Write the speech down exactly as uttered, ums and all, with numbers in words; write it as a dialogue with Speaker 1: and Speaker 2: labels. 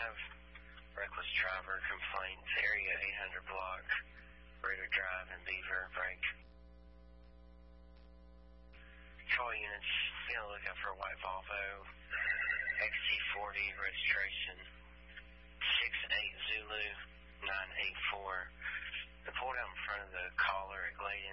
Speaker 1: five, reckless driver complaints, area eight hundred block, Ritter Drive in Beaver, break. Control units, be on the lookout for a white Volvo, X T forty, registration six eight Zulu nine eight four. They pulled out in front of the caller at Glade